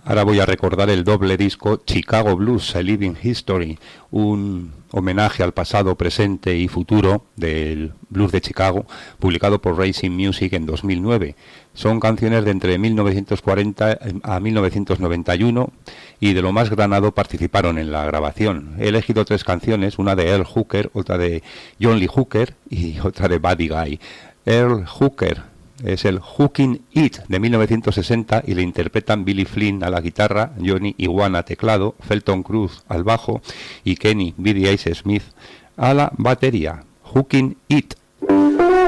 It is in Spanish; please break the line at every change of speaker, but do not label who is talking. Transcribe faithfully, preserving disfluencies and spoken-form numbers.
Ahora voy a recordar el doble disco Chicago Blues, A Living History, un homenaje al pasado, presente y futuro del blues de Chicago, publicado por Racing Music en dos mil nueve. Son canciones de entre mil novecientos cuarenta a mil novecientos noventa y uno y de lo más granado participaron en la grabación. He elegido tres canciones, una de Earl Hooker, otra de John Lee Hooker y otra de Buddy Guy. Earl Hooker es el Hookin' It de mil novecientos sesenta y le interpretan Billy Flynn a la guitarra, Johnny Iwan a teclado, Felton Cruz al bajo y Kenny Billy Ace Smith a la batería. Hookin' It.